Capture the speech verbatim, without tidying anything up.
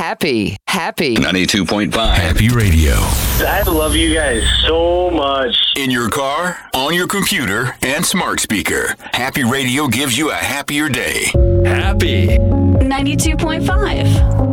Happy, happy. ninety-two point five Happy Radio. I love you guys so much. In your car, on your computer, and smart speaker. Happy Radio gives you a happier day. Happy. ninety-two point five